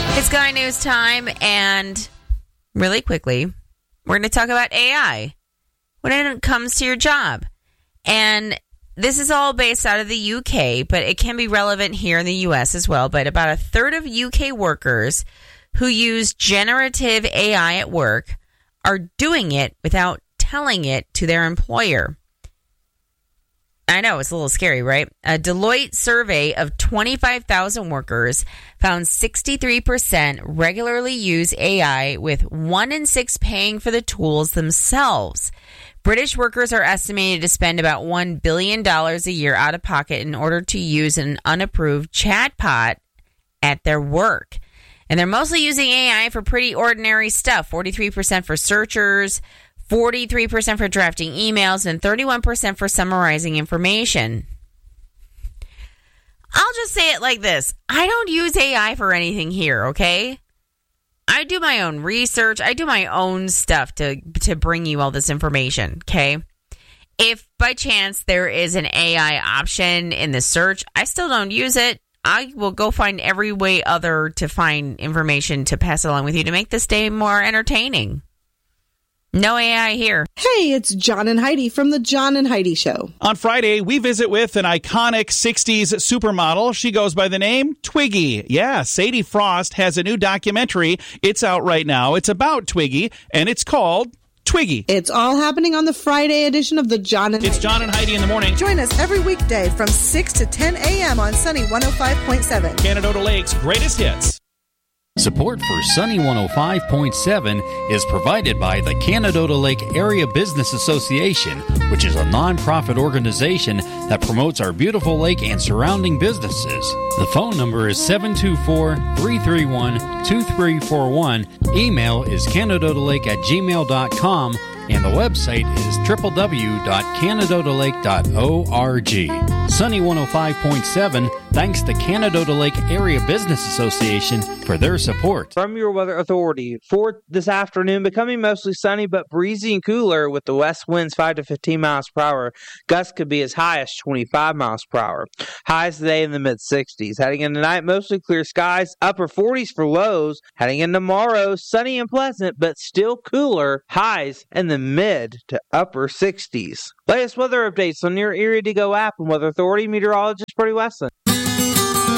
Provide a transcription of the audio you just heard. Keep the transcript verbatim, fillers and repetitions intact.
It's Guy News time, and really quickly, we're going to talk about A I when it comes to your job. And this is all based out of the U K, but it can be relevant here in the U S as well. But about a third of U K workers who use generative A I at work are doing it without telling it to their employer. I know, it's a little scary, right? A Deloitte survey of twenty-five thousand workers found sixty-three percent regularly use A I, with one in six paying for the tools themselves. British workers are estimated to spend about one billion dollars a year out of pocket in order to use an unapproved chatbot at their work. And they're mostly using A I for pretty ordinary stuff. forty-three percent for searchers, forty-three percent for drafting emails, and thirty-one percent for summarizing information. I'll just say it like this. I don't use A I for anything here, okay? I do my own research. I do my own stuff to, to bring you all this information, okay? If by chance there is an A I option in the search, I still don't use it. I will go find every way other to find information to pass along with you to make this day more entertaining. No A I here. Hey, it's John and Heidi from the John and Heidi Show. On Friday, we visit with an iconic sixties supermodel. She goes by the name Twiggy. Yeah, Sadie Frost has a new documentary. It's out right now. It's about Twiggy, and it's called Twiggy. It's all happening on the Friday edition of the John and It's Heidi. John and Heidi in the morning. Join us every weekday from six to ten a.m. on Sunny one oh five point seven. Canadota Lake's greatest hits. Support for Sunny one oh five point seven is provided by the Canadota Lake Area Business Association, which is a nonprofit organization that promotes our beautiful lake and surrounding businesses. The phone number is seven two four, three three one, two three four one. Email is canadotalake at gmail dot com, and the website is w w w dot canadota lake dot org. Sunny one oh five point seven thanks the Canadota Lake Area Business Association for their support. From your weather authority, for this afternoon, becoming mostly sunny but breezy and cooler with the west winds five to fifteen miles per hour. Gusts could be as high as twenty-five miles per hour. Highs today in the mid-sixties. Heading into tonight, mostly clear skies, upper forties for lows. Heading into tomorrow, sunny and pleasant but still cooler. Highs in the mid to upper sixties. Latest weather updates on your Erie to Go app and weather authority meteorologist Brody Westland.